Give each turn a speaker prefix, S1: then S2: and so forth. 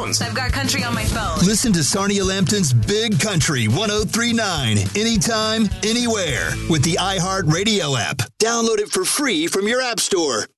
S1: phones.
S2: I've got country on my phone.
S3: Listen to Sarnia Lambton's Big Country 1039 anytime, anywhere with the iHeartRadio app. Download it for free from your app store.